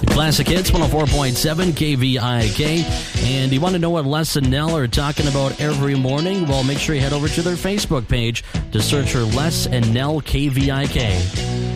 Classic Hits 104.7 KVIK. And you want to know what Les and Nell are talking about every morning? Well, make sure you head over to their Facebook page to search for Les and Nell KVIK.